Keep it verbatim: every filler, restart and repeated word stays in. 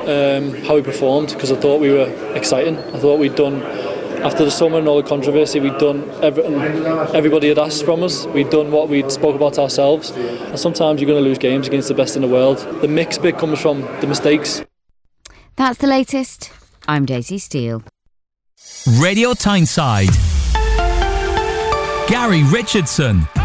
um, how we performed, because I thought we were exciting. I thought we'd done, after the summer and all the controversy, we'd done everything everybody had asked from us. We'd done what we'd spoke about ourselves. And sometimes you're going to lose games against the best in the world. The mixed bit comes from the mistakes. That's the latest. I'm Daisy Steele. Radio Tyneside. Gary Richardson.